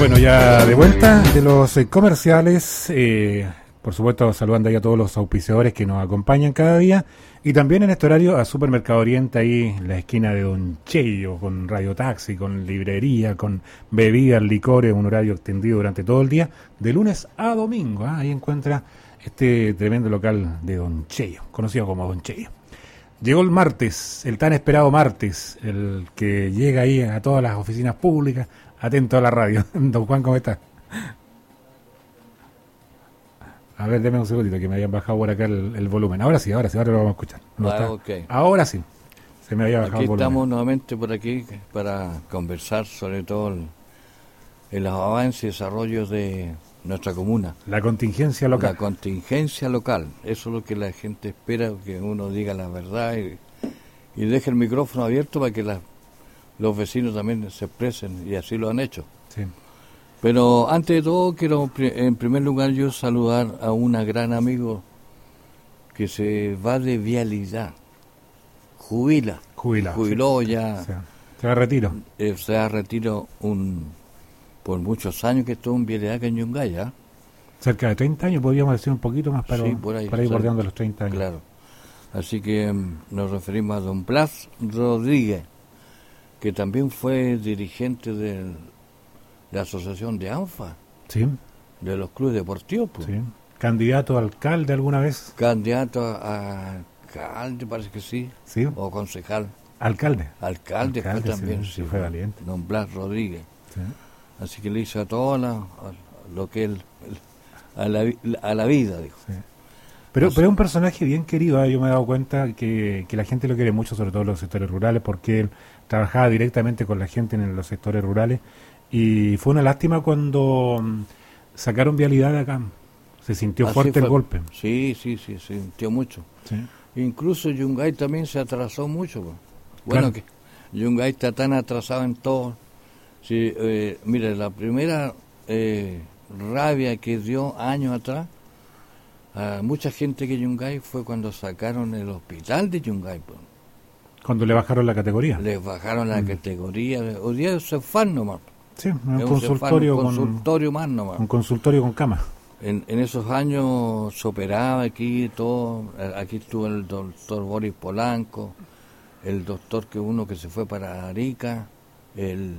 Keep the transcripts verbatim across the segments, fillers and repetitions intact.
Bueno, ya de vuelta de los eh, comerciales, eh, por supuesto saludando ahí a todos los auspiciadores que nos acompañan cada día, y también en este horario a Supermercado Oriente, ahí en la esquina de Don Cheyo, con Radio Taxi, con librería, con bebidas, licores, un horario extendido durante todo el día, de lunes a domingo, ¿eh? Ahí encuentra este tremendo local de Don Cheyo, conocido como Don Cheyo. Llegó el martes, el tan esperado martes, el que llega ahí a todas las oficinas públicas, atento a la radio. Don Juan, ¿cómo está? A ver, deme un segundito, que me habían bajado por acá el, el volumen. Ahora sí, ahora sí, ahora lo vamos a escuchar. ¿No ah, está? Okay. Ahora sí, se me había bajado aquí el volumen. Estamos nuevamente por aquí para conversar sobre todo el, el avance y desarrollo de nuestra comuna. La contingencia local. La contingencia local, eso es lo que la gente espera, que uno diga la verdad y, y deje el micrófono abierto para que la, los vecinos también se expresen, y así lo han hecho. Sí. Pero antes de todo quiero en primer lugar yo saludar a un gran amigo que se va de vialidad, jubila, Jubilado. jubiló sí. ya, O sea, se va a retiro. eh, se ha retirado un, por muchos años que estuvo en vialidad que en Yungay, ¿eh? Cerca de treinta años, podríamos decir un poquito más para, Sí, por ahí, para ir cerca. bordeando los treinta años. Claro. Así que um, nos referimos a don Blas Rodríguez, que también fue dirigente de la asociación de ANFA, Sí, de los clubes deportivos, pues. sí. Candidato a alcalde alguna vez. Candidato a alcalde, parece que sí, Sí, o concejal. alcalde. Alcalde, fue Alcalde, también, sí, sí, sí, fue valiente. don Blas Rodríguez. Sí. Así que le hizo a todo la, a lo que él, a la, a la vida, dijo. Sí. Pero, Así. pero es un personaje bien querido, ¿eh? Yo me he dado cuenta que, que la gente lo quiere mucho, sobre todo en los sectores rurales, porque él trabajaba directamente con la gente en los sectores rurales, y fue una lástima cuando mm, sacaron vialidad de acá. Se sintió Así fuerte fue. el golpe. Sí, sí, sí, se sintió mucho. Sí. Incluso Yungay también se atrasó mucho. Pues. Bueno, Claro. que Yungay está tan atrasado en todo. Sí, eh, mire, la primera eh, rabia que dio años atrás a mucha gente que Yungay fue cuando sacaron el hospital de Yungay. Pues. Cuando le bajaron la categoría. Les bajaron la Mm. categoría. Hoy día es Cefán nomás. Sí, un Es un consultorio, Cefán, un con, consultorio más nomás. un consultorio con cama. En, en esos años se operaba aquí todo, aquí estuvo el doctor Boris Polanco, el doctor que uno que se fue para Arica, el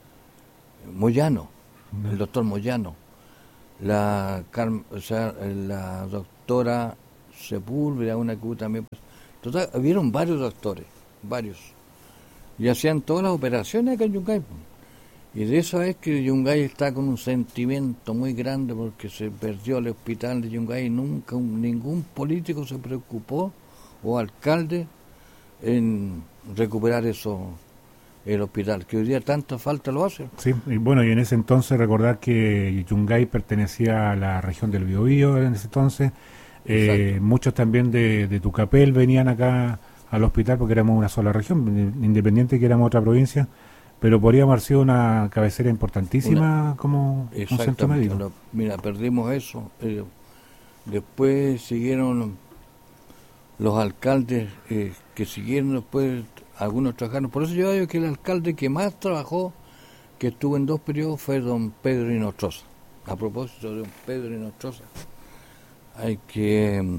Moyano, No. el doctor Moyano, la, Carm- o sea, la doctora Sepúlveda, una que hubo también. Total, hubieron varios doctores, varios, y hacían todas las operaciones acá en Yungay. Y de eso es que Yungay está con un sentimiento muy grande porque se perdió el hospital de Yungay y nunca un, ningún político se preocupó, o alcalde, en recuperar eso, el hospital, que hoy día tanta falta lo hace. Sí, y bueno, y en ese entonces recordar que Yungay pertenecía a la región del Biobío en ese entonces. Eh, muchos también de, de Tucapel venían acá al hospital porque éramos una sola región, independiente que éramos otra provincia. Pero podríamos haber sido una cabecera importantísima Una, como un centro médico. Lo, mira, perdimos eso. Eh, después siguieron los alcaldes eh, que siguieron después, algunos trabajaron. Por eso yo digo que el alcalde que más trabajó, que estuvo en dos periodos, fue don Pedro Inostroza. A propósito de don Pedro Inostroza, hay que... Eh,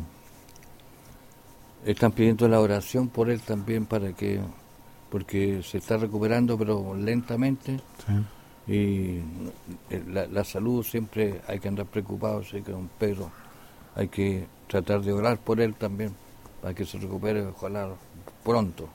están pidiendo la oración por él también para que... porque se está recuperando pero lentamente. Sí. Y la, la salud siempre hay que andar preocupado, así que don Pedro hay que tratar de orar por él también para que se recupere, ojalá pronto,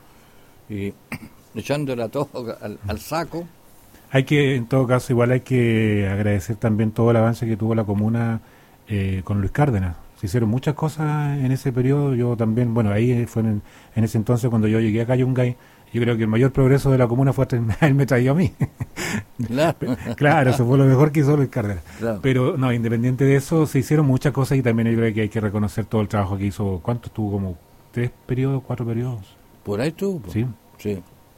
y echándole a todo al, al saco. Hay que, en todo caso, igual hay que agradecer también todo el avance que tuvo la comuna eh, con Luis Cárdenas. Se hicieron muchas cosas en ese periodo. Yo también, bueno, ahí fue en, en ese entonces cuando yo llegué acá a Yungay. Yo creo que el mayor progreso de la comuna fue hasta él me traía a mí. Claro. Claro, eso fue lo mejor que hizo Luis Cárdenas. Claro. Pero no, independiente de eso, se hicieron muchas cosas y también yo creo que hay que reconocer todo el trabajo que hizo. ¿Cuánto estuvo? ¿Como tres periodos, cuatro periodos? Por ahí estuvo. Pues. Sí. Sí.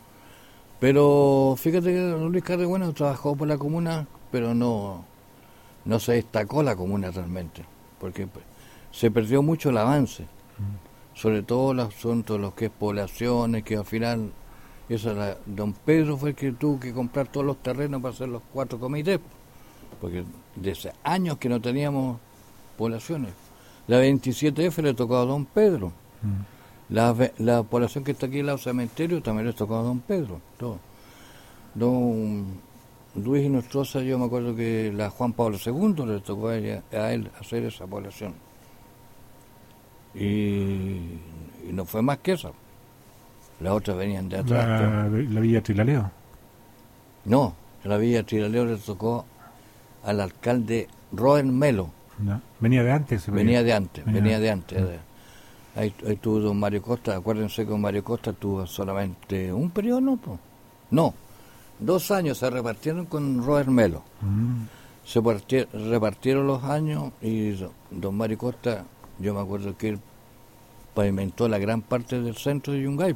Pero fíjate que don Luis Cárdenas, bueno, trabajó por la comuna, pero no, no se destacó la comuna realmente, porque pues, se perdió mucho el avance. Mm. Sobre todo el asunto de lo que es poblaciones, que al final Esa la, don Pedro fue el que tuvo que comprar todos los terrenos para hacer los cuatro comités, porque desde años que no teníamos poblaciones. La veintisiete F le tocó a don Pedro. Mm. La, la población que está aquí al lado del cementerio también le tocó a don Pedro. Todo. Don Luis Inostroza, yo me acuerdo que la Juan Pablo segundo le tocó a, ella, a él hacer esa población. Y, y no fue más que eso. Las otras venían de atrás. La, la Villa Trilaleo. No, la Villa Trilaleo le tocó al alcalde Robert Melo. No, venía de antes. Venía de antes, venía, venía de antes. No. Ahí, ahí tuvo don Mario Costa. Acuérdense que don Mario Costa tuvo solamente un periodo, ¿no? No, dos años se repartieron con Robert Melo. Mm. Se partieron, repartieron los años y don Mario Costa, yo me acuerdo que él pavimentó la gran parte del centro de Yungay,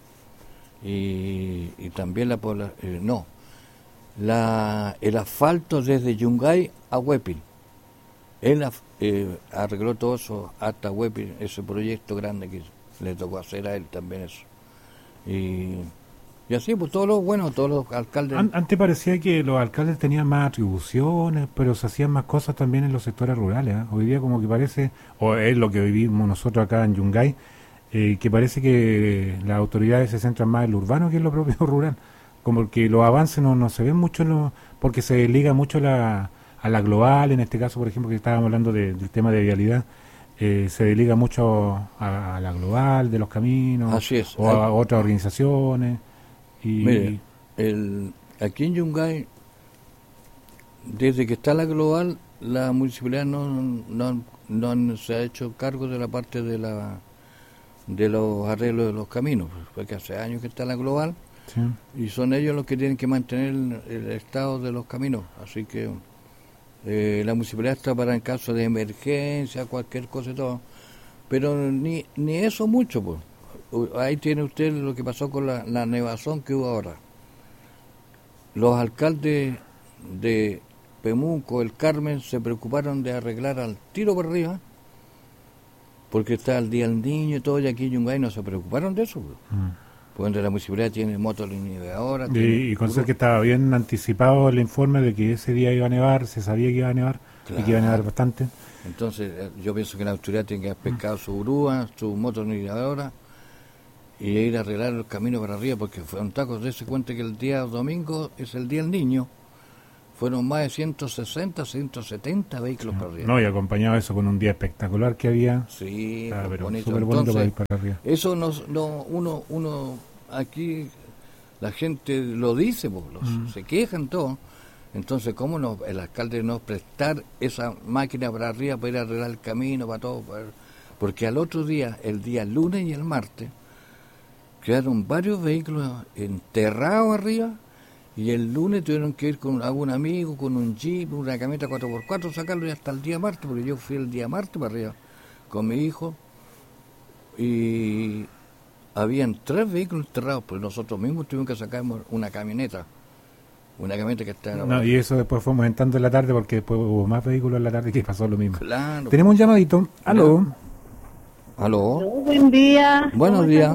y, y también la población, eh, no, la, el asfalto desde Yungay a Huépil. Él eh, arregló todo eso hasta Huépil, ese proyecto grande que le tocó hacer a él también eso. Y, y así, pues todos los, bueno, todos los alcaldes... Antes parecía que los alcaldes tenían más atribuciones, pero se hacían más cosas también en los sectores rurales, ¿eh? Hoy día como que parece, o es lo que vivimos nosotros acá en Yungay, eh, que parece que las autoridades se centran más en lo urbano que en lo propio rural, como que los avances no, no se ven mucho, lo, porque se liga mucho la... a la global, en este caso, por ejemplo, que estábamos hablando de, del tema de vialidad, eh, se desliga mucho a, a la global, de los caminos, así es, o a, a otras organizaciones. Y mire, el, aquí en Yungay, desde que está la global, la municipalidad no, no, no se ha hecho cargo de la parte de la de los arreglos de los caminos, porque hace años que está la global, sí. Y son ellos los que tienen que mantener el, el estado de los caminos, así que... Eh, la municipalidad está para en caso de emergencia, cualquier cosa y todo, pero ni ni eso mucho, pues. Ahí tiene usted lo que pasó con la, la nevazón que hubo ahora. Los alcaldes de Pemunco, el Carmen, se preocuparon de arreglar al tiro por arriba, porque está el Día del Niño y todo, y aquí en Yungay no se preocuparon de eso, pues. Mm. Pues la municipalidad tiene motolinidadora. Y, y con ser que estaba bien anticipado el informe de que ese día iba a nevar, se sabía que iba a nevar, claro. Y que iba a nevar bastante. Entonces yo pienso que la autoridad tiene que haber pescado mm. su grúa, su motolinidadora y ir a arreglar los caminos para arriba, porque fue un taco. Dese cuenta que el día domingo es el Día del Niño. Fueron más de ciento sesenta, ciento setenta vehículos no, para arriba. No, y acompañado eso con un día espectacular que había. Sí, ah, pero bonito. Súper bonito para ir para arriba. Eso no, no, uno, uno, aquí la gente lo dice, pues, los, mm. se quejan todos. Entonces, ¿cómo no, el alcalde no prestar esa máquina para arriba para ir a arreglar el camino, para todo? Para, porque al otro día, el día lunes y el martes, quedaron varios vehículos enterrados arriba. Y el lunes tuvieron que ir con algún amigo, con un jeep, una camioneta cuatro por cuatro, sacarlo y hasta el día martes, porque yo fui el día martes para arriba con mi hijo. Y habían tres vehículos enterrados, pues nosotros mismos tuvimos que sacar una camioneta. Una camioneta que está... No, y eso después fue aumentando en la tarde, porque después hubo más vehículos en la tarde que pasó lo mismo. Claro. Tenemos un llamadito. Aló. Aló. Aló, buen día. Buenos días.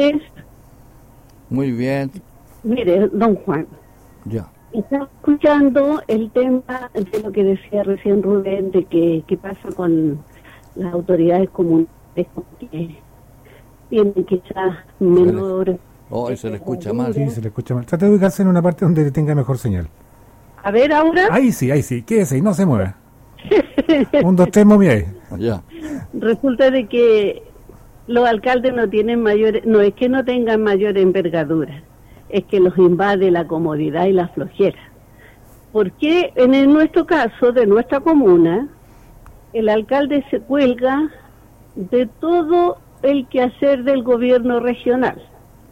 Muy bien. Mire, don Juan. Ya. Estaba escuchando el tema de lo que decía recién Rubén, de que qué pasa con las autoridades comunales que tienen quizás menor... Oh, se le escucha mal. Sí, se le escucha mal. Trata de ubicarse en una parte donde tenga mejor señal. A ver, ahora. Ahí sí, ahí sí. Quédese y no se mueva. Un, dos, tres, momia ahí. Ya. Resulta de que los alcaldes no tienen mayores... No es que no tengan mayor envergadura, es que los invade la comodidad y la flojera. Porque en el, nuestro caso, de nuestra comuna, el alcalde se cuelga de todo el quehacer del gobierno regional.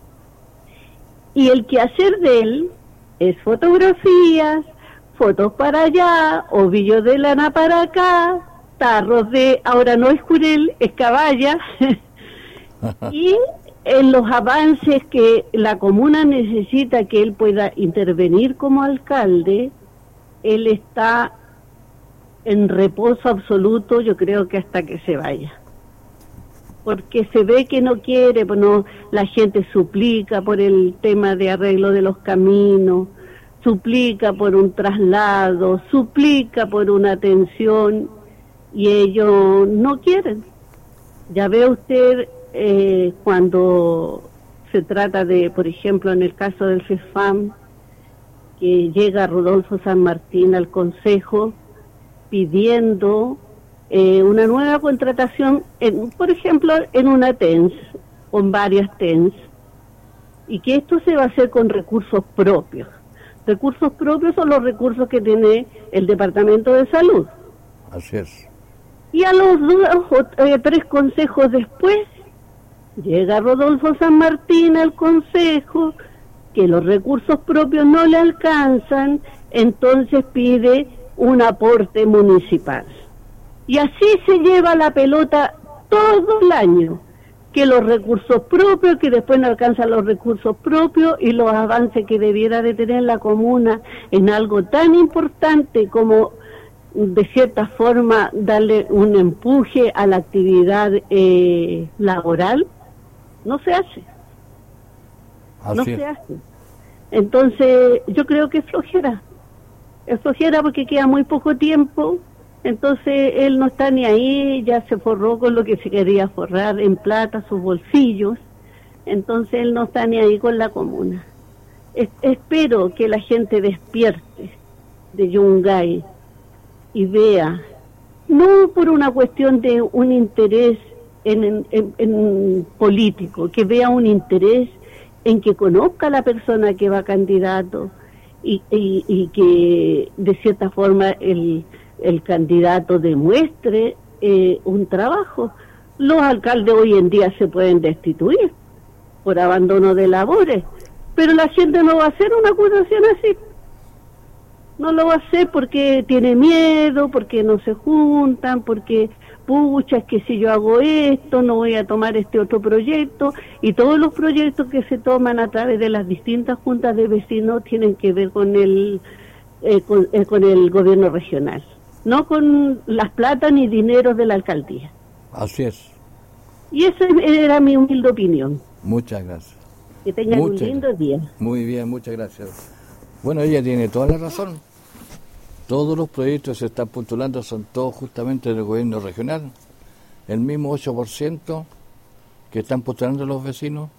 Y el quehacer de él es fotografías, fotos para allá, ovillos de lana para acá, tarros de, ahora no es jurel, es caballa, y en los avances que la comuna necesita que él pueda intervenir como alcalde, él está en reposo absoluto, yo creo que hasta que se vaya. porque se ve que no quiere, pues no, la gente suplica por el tema de arreglo de los caminos, suplica por un traslado, suplica por una atención, y ellos no quieren. Ya ve usted, eh, cuando se trata de, por ejemplo, en el caso del CESFAM, que llega Rodolfo San Martín al Consejo pidiendo eh, una nueva contratación, en, por ejemplo, en una T E N S, con varias T E N S, y que esto se va a hacer con recursos propios. Recursos propios son los recursos que tiene el Departamento de Salud. Así es. Y a los dos o eh, tres consejos después, llega Rodolfo San Martín al Consejo, que los recursos propios no le alcanzan, entonces pide un aporte municipal. Y así se lleva la pelota todo el año, que los recursos propios, que después no alcanzan los recursos propios, y los avances que debiera de tener la comuna en algo tan importante como, de cierta forma, darle un empuje a la actividad eh, laboral, no se hace. Así no es. se hace. Entonces, yo creo que es flojera. Es flojera porque queda muy poco tiempo, entonces él no está ni ahí, ya se forró con lo que se quería forrar en plata, sus bolsillos, entonces él no está ni ahí con la comuna. Es, espero que la gente despierte de Yungay y vea, no por una cuestión de un interés en, en, en, en político, que vea un interés en que conozca a la persona que va candidato y, y, y que de cierta forma el, el candidato demuestre eh, un trabajo. Los alcaldes hoy en día se pueden destituir por abandono de labores, pero la gente no va a hacer una acusación así. No lo va a hacer porque tiene miedo, porque no se juntan, porque pucha, es que si yo hago esto, no voy a tomar este otro proyecto, y todos los proyectos que se toman a través de las distintas juntas de vecinos tienen que ver con el, eh, con, eh, con el gobierno regional, no con las plata ni dineros de la alcaldía. Así es. Y esa era mi humilde opinión. Muchas gracias. Que tengan Muchas, un lindo día. Muy bien, muchas gracias. Bueno, ella tiene toda la razón. Todos los proyectos que se están postulando son todos justamente del gobierno regional. El mismo ocho por ciento que están postulando los vecinos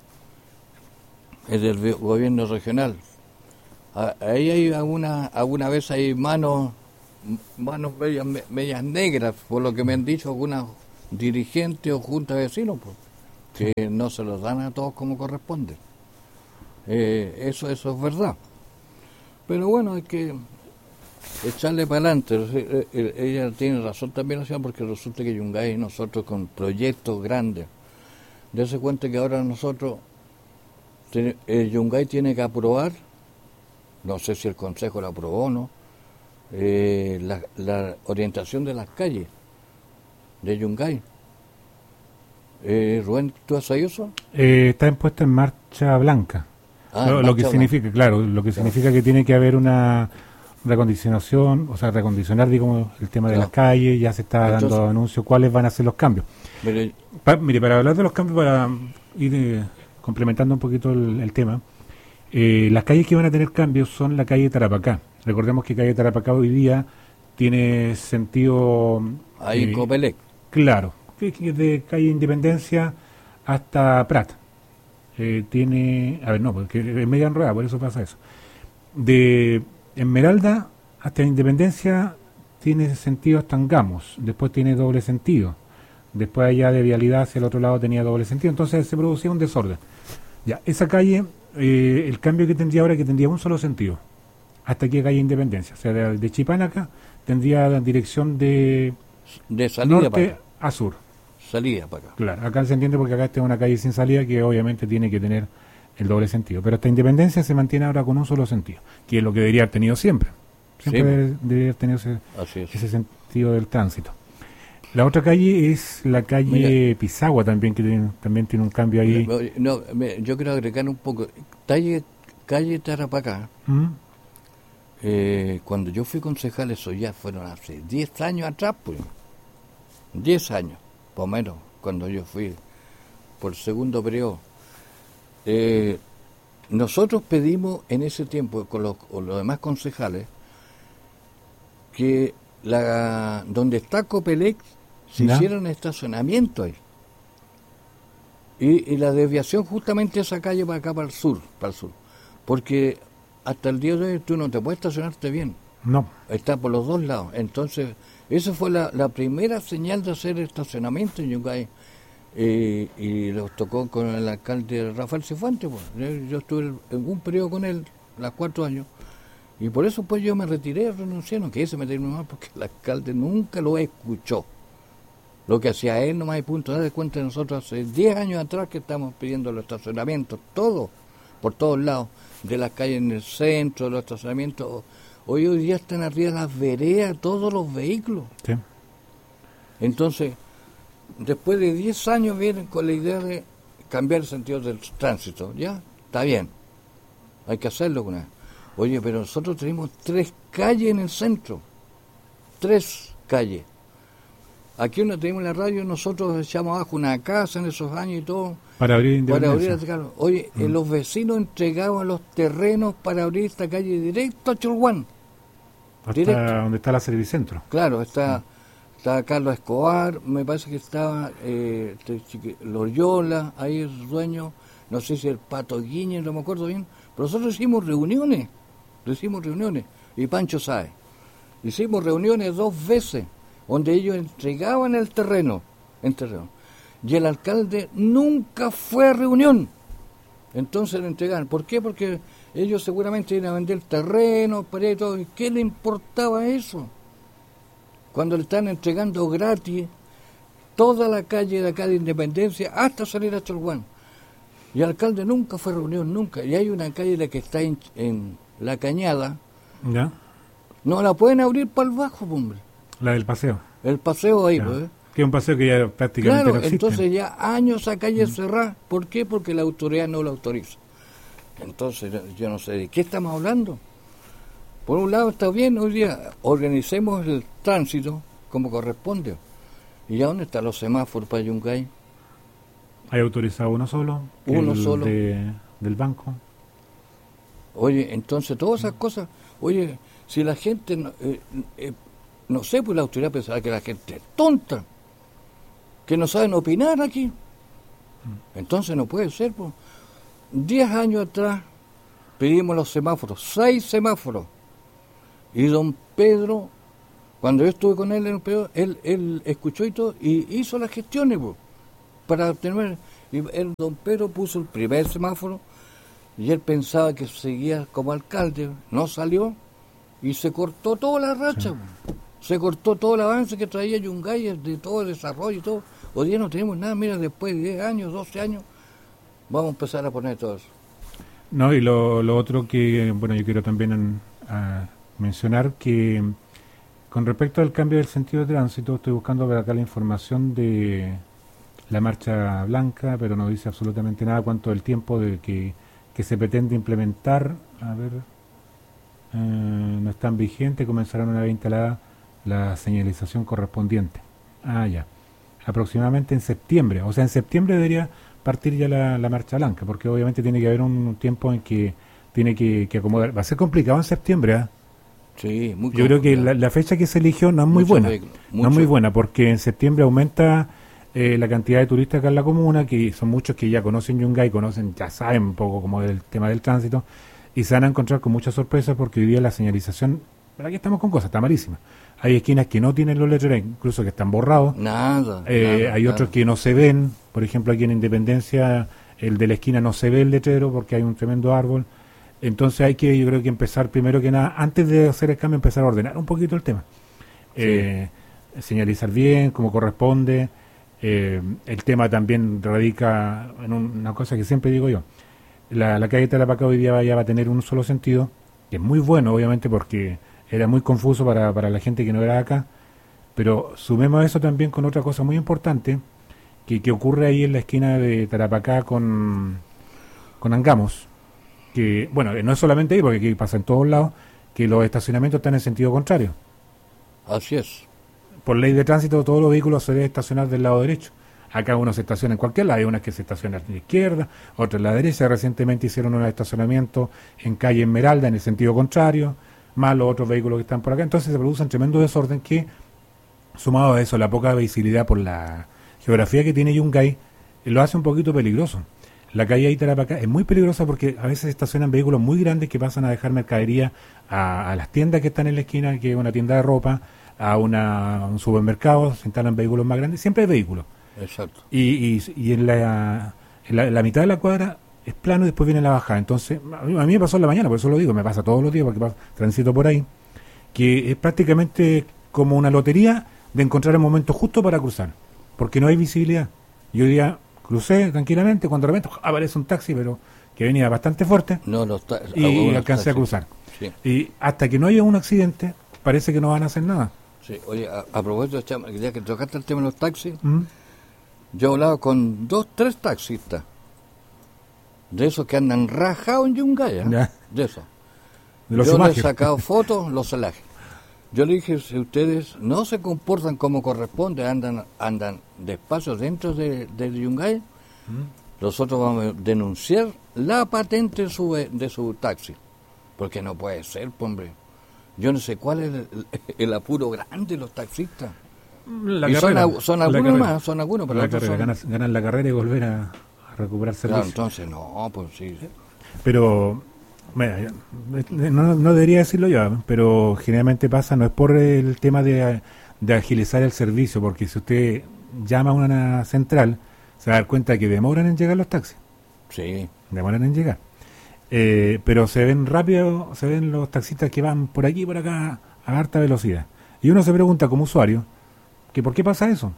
es del gobierno regional. Ahí hay alguna, alguna vez hay manos, manos medias, medias negras, por lo que me han dicho algunas dirigentes o juntas de vecinos, pues, que no se los dan a todos como corresponde. Eh, eso, eso es verdad. Pero bueno, hay que echarle para adelante. Ella tiene razón también, porque resulta que Yungay, nosotros con proyectos grandes, dése cuenta que ahora nosotros, el Yungay tiene que aprobar, no sé si el Consejo lo aprobó o no, eh, la, la orientación de las calles de Yungay. Eh, Rubén, ¿tú has sabido eso? Eh, está impuesta en marcha blanca. Ah, lo, marcha lo que blanca. significa, claro, lo que significa que tiene que haber una recondicionación, o sea, recondicionar, digamos, el tema de Claro. las calles, ya se está Entonces, dando anuncios cuáles van a ser los cambios. Pero, Pa- mire, para hablar de los cambios, para ir eh, complementando un poquito el, el tema, eh, las calles que van a tener cambios son la calle Tarapacá. Recordemos que calle Tarapacá hoy día tiene sentido... ahí eh, Copelec. Claro, que- que de calle Independencia hasta Prat. Eh, tiene, a ver, no, porque es media enredada, por eso pasa eso. De Esmeralda hasta Independencia tiene sentido hasta Angamos, después tiene doble sentido. Después allá de Vialidad hacia el otro lado tenía doble sentido, entonces se producía un desorden. Ya, esa calle, eh, el cambio que tendría ahora es que tendría un solo sentido, hasta aquí a calle Independencia. O sea, de, de Chipán acá tendría la dirección de De salida para norte acá. a sur. Salida para acá. Claro, acá se entiende porque acá esta es una calle sin salida que obviamente tiene que tener el doble sentido. Pero esta Independencia se mantiene ahora con un solo sentido, que es lo que debería haber tenido siempre. Siempre Sí. debe- debería haber tenido ese, Así es. ese sentido del tránsito. La otra calle es la calle Mira. Pisagua también, que tiene, también tiene un cambio ahí. Me- No, me- yo quiero agregar un poco. Calle, calle Tarapacá, ¿Mm? eh, cuando yo fui concejal, eso ya fueron hace diez años atrás, pues. diez años, por lo menos, cuando yo fui por el segundo periodo. Eh, nosotros pedimos en ese tiempo con los, con los demás concejales que la donde está Copelec se ¿Ya? hiciera un estacionamiento ahí. Y, y la desviación justamente esa calle para acá, para el sur, para el sur. Porque hasta el día de hoy tú no te puedes estacionarte bien. No. Está por los dos lados. Entonces, esa fue la, la primera señal de hacer estacionamiento en Yungay. Eh, y los tocó con el alcalde Rafael Cifuentes. Pues. Yo, yo estuve en un periodo con él, las cuatro años. Y por eso pues yo me retiré, renuncié, no quise meterme más porque el alcalde nunca lo escuchó. Lo que hacía él nomás y punto. Date cuenta de nosotros hace diez años atrás que estamos pidiendo los estacionamientos, todo, por todos lados, de las calles en el centro, de los estacionamientos. Hoy, hoy día están arriba de las veredas todos los vehículos. Sí. Entonces, después de diez años vienen con la idea de cambiar el sentido del tránsito. Ya, está bien, hay que hacerlo con él. Oye, pero nosotros tenemos tres calles en el centro, tres calles. Aquí donde tenemos la radio, nosotros echamos abajo una casa en esos años y todo. Para abrir Para abrir Independencia. esta calle. Oye, mm. eh, los vecinos entregaban los terrenos para abrir esta calle directo a Cholguán. Hasta Directo. donde está la Servicentro. Claro, está, está Carlos Escobar, me parece que estaba eh, Loyola, ahí es dueño, no sé si el Pato Guiñez, no me acuerdo bien, pero nosotros hicimos reuniones, hicimos reuniones, y Pancho sabe, hicimos reuniones dos veces, donde ellos entregaban el terreno, el terreno, y el alcalde nunca fue a reunión, entonces le entregaban. ¿Por qué? Porque ellos seguramente iban a vender terreno, para todo, ¿y qué le importaba eso? Cuando le están entregando gratis toda la calle de acá de Independencia hasta salir a Cholguán. Y el alcalde nunca fue a reunión, nunca. Y hay una calle la que está en, en La Cañada, ¿Ya? no la pueden abrir para el bajo, hombre. La del paseo. El paseo ahí, Ya. pues. ¿eh? Que es un paseo que ya prácticamente Claro, no existe. entonces ya años a calle cerrada. ¿Por qué? Porque la autoridad no lo autoriza. Entonces, yo no sé de qué estamos hablando. Por un lado está bien, hoy día organicemos el tránsito como corresponde. ¿Y ya dónde están los semáforos para Yungay? Hay autorizado uno solo. Uno el solo. de- del banco. Oye, entonces todas esas cosas, oye, si la gente, no, eh, eh, no sé, pues la autoridad pensará que la gente es tonta, que no saben opinar aquí. Entonces no puede ser, pues. Diez años atrás pedimos los semáforos, seis semáforos. Y don Pedro, cuando yo estuve con él en el periodo, él, él escuchó y todo, y hizo las gestiones, pues, para tener. Y el don Pedro puso el primer semáforo, y él pensaba que seguía como alcalde, no salió, y se cortó toda la racha, pues. Se cortó todo el avance que traía Yungay, de todo el desarrollo y todo. Hoy día no tenemos nada, mira, después de diez años, doce años, vamos a empezar a poner todo eso. No, y lo, lo otro que, bueno, yo quiero también en, a mencionar que con respecto al cambio del sentido de tránsito, estoy buscando ver acá la información de la marcha blanca, pero no dice absolutamente nada cuánto del tiempo de que, que se pretende implementar. A ver, eh, no están vigentes, comenzarán una vez instalada la señalización correspondiente. Ah, ya. Aproximadamente en septiembre, o sea, en septiembre debería partir ya la, la marcha blanca, porque obviamente tiene que haber un tiempo en que tiene que, que acomodar. Va a ser complicado en septiembre, ¿eh? Sí, muy Yo creo que la, la fecha que se eligió no es muy Mucho buena, vehículo, no mucho. es muy buena, porque en septiembre aumenta eh, la cantidad de turistas acá en la comuna, que son muchos que ya conocen Yungay, conocen, ya saben un poco como del tema del tránsito, y se van a encontrar con muchas sorpresas porque hoy día la señalización, ¿para qué estamos con cosas? Está malísima. Hay esquinas que no tienen los letreros, incluso que están borrados. Nada. Eh, nada, hay nada. otros que no se ven, por ejemplo aquí en Independencia el de la esquina no se ve el letrero porque hay un tremendo árbol. Entonces hay que, yo creo que empezar primero que nada, antes de hacer el cambio, empezar a ordenar un poquito el tema. Sí. Eh, señalizar bien, como corresponde. Eh, el tema también radica en un- una cosa que siempre digo yo. La, la calle Tarapacá hoy día va, ya va a tener un solo sentido, que es muy bueno obviamente porque era muy confuso para, para la gente que no era de acá, pero sumemos a eso también con otra cosa muy importante que, que ocurre ahí en la esquina de Tarapacá con, con Angamos, que bueno, no es solamente ahí porque aquí pasa en todos lados, que los estacionamientos están en sentido contrario. Así es. Por ley de tránsito todos los vehículos se deben estacionar del lado derecho. acá uno se estaciona en cualquier lado, hay unas que se estacionan a la izquierda, otras a la derecha. Recientemente hicieron un estacionamiento en calle Esmeralda en el sentido contrario, más los otros vehículos que están por acá. Entonces se produce un tremendo desorden que, sumado a eso, la poca visibilidad por la geografía que tiene Yungay, lo hace un poquito peligroso. La calle ahí Tarapacá es muy peligrosa porque a veces se estacionan vehículos muy grandes que pasan a dejar mercadería a, a las tiendas que están en la esquina, que es una tienda de ropa, a una, un supermercado, se instalan vehículos más grandes, siempre hay vehículos. Exacto. Y, y, y en, la, en, la, en la mitad de la cuadra es plano y después viene la bajada. Entonces, a mí, a mí me pasó en la mañana, por eso lo digo, me pasa todos los días porque paso, transito por ahí, que es prácticamente como una lotería de encontrar el momento justo para cruzar, porque no hay visibilidad. Yo hoy día crucé tranquilamente, cuando de repente aparece un taxi, pero que venía bastante fuerte, no, no está, y alcancé taxi. a cruzar. Sí. Y hasta que no haya un accidente, parece que no van a hacer nada. Sí, oye, a, a propósito, ya que tocaste el tema de los taxis, ¿Mm? yo he hablado con dos, tres taxistas, de esos que andan rajados en Yungay, ¿eh? de esos. De los yo sumagios. les he sacado fotos, los celajes. Yo le dije, si ustedes no se comportan como corresponde, andan andan despacio dentro de, de Yungay, ¿Mm? nosotros vamos a denunciar la patente de su, de su taxi. Porque no puede ser, hombre. Yo no sé cuál es el, el apuro grande de los taxistas. La y carrera, son, son algunos más, son algunos, pero la otros carrera, son... ganan, ganan la carrera y volver a, a recuperar servicio. Claro, entonces no, pues sí. Pero, bueno, no, no debería decirlo yo, pero generalmente pasa, no es por el tema de, de agilizar el servicio, porque si usted llama a una central, se va a dar cuenta que demoran en llegar los taxis. Sí. Demoran en llegar. Eh, pero se ven rápido, se ven los taxistas que van por aquí y por acá a harta velocidad. Y uno se pregunta como usuario, que ¿por qué pasa eso?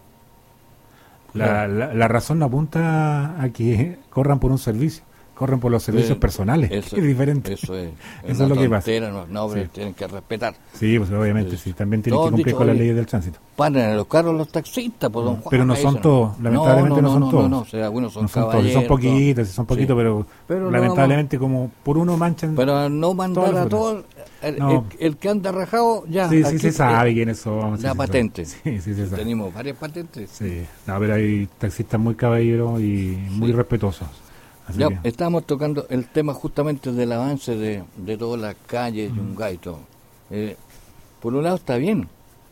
La, la, la razón no apunta a que corran por un servicio, corren por los servicios eh, personales, eso, es diferente. Eso es, eso es lo que pasa. No, no sí. Tienen que respetar. Sí, pues obviamente, sí, también tienen que cumplir dicho, con las leyes del tránsito. Paran en los carros los taxistas, pues, don Juan. Pero no son todos, lamentablemente no, no, no son no, todos. No, no, o sea, algunos son, no son todos, son poquitos, son poquitos, sí. pero, pero lamentablemente no, como por uno manchan. Pero no mandar a todos, el, no. el, el que anda rajado, ya. Sí, sí, se sabe quiénes son. La sí, patente. Sí, sí, se sabe. Tenemos varias patentes. Sí, no, pero hay taxistas muy caballeros y muy sí. respetuosos. Así ya, que. Estábamos tocando el tema justamente del avance de, de todas las calles, mm. Yungay y todo. Eh, por un lado está bien.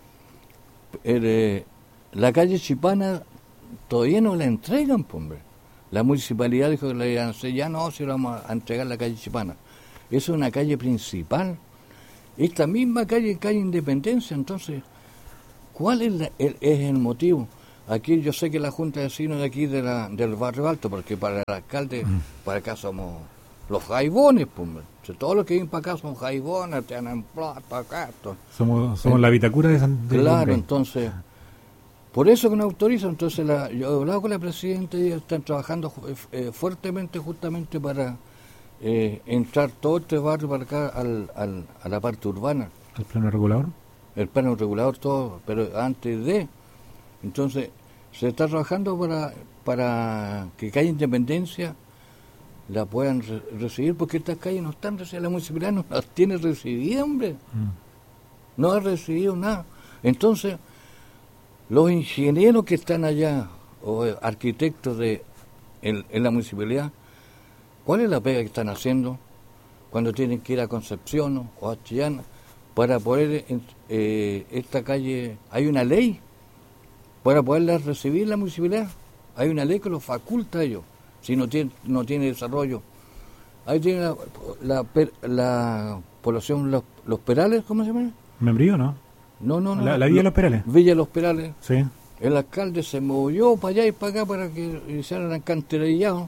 El, eh, la calle Chipana todavía no la entregan, hombre. La municipalidad dijo que la iban a hacer, ya no, si vamos a entregar la calle Chipana. Es una calle principal. Esta misma calle, calle Independencia, entonces, ¿cuál es, la, el, es el motivo? Aquí yo sé que la Junta de Vecinos de aquí de la, del Barrio Alto, porque para el alcalde, mm. para acá somos los jaibones, pues, o sea, todos los que vienen para acá son jaibones, tienen plata acá. Todo. Somos, somos eh, la vitacura de San de Claro, Bombay. Entonces, por eso que no autorizan, entonces la, yo he hablado con la presidenta y están trabajando eh, fuertemente justamente para eh, entrar todo este barrio para acá al, al, a la parte urbana. ¿El plano regulador? El plano regulador, todo, pero antes de... Entonces, se está trabajando para para que Calle Independencia la puedan re- recibir, porque estas calles no están recibidas, la municipalidad no las tiene recibidas, hombre. Mm. No ha recibido nada. Entonces, los ingenieros que están allá, o arquitectos de en, en la municipalidad, ¿cuál es la pega que están haciendo cuando tienen que ir a Concepción o a Chillán para poder, eh, esta calle, hay una ley para poderla recibir la municipalidad? Hay una ley que los faculta a ellos, si no tiene, no tiene desarrollo. Ahí tiene la, la, la población, los, los Perales, ¿cómo se llama? ¿Membrillo no? No, no, no. La, la Villa de los Perales. Villa de los Perales. Sí. El alcalde se movió para allá y para acá para que hicieran alcantarillado.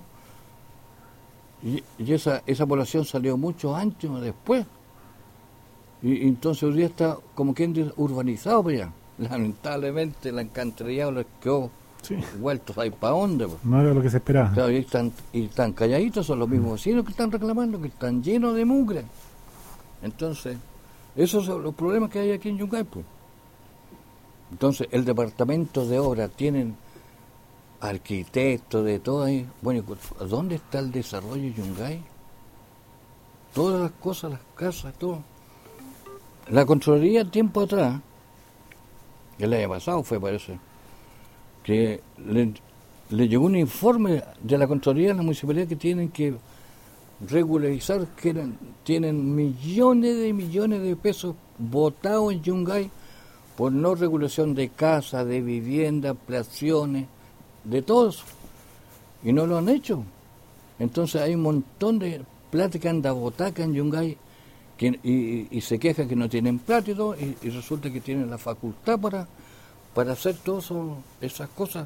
Y, y esa, esa población salió muchos años después. Y, y entonces hoy día está como quien urbanizado para allá. Lamentablemente el alcantarillado les quedó sí. vueltos ahí para dónde. Pues. No era lo que se esperaba. Claro, y están, y están calladitos, son los mismos vecinos que están reclamando, que están llenos de mugre. Entonces, esos son los problemas que hay aquí en Yungay. Pues. Entonces, el departamento de obra tienen arquitectos de todo ahí. Bueno, ¿dónde está el desarrollo de Yungay? Todas las cosas, las casas, todo. La Contraloría, tiempo atrás, el año pasado fue, parece, que le, le llegó un informe de la Contraloría de la Municipalidad que tienen que regularizar, que eran, tienen millones de millones de pesos botados en Yungay por no regulación de casa, de vivienda, ampliaciones, de todo eso. Y no lo han hecho. Entonces hay un montón de plata que anda botada acá en Yungay que, y, y se quejan que no tienen plata y todo, y, y resulta que tienen la facultad para, para hacer todas esas cosas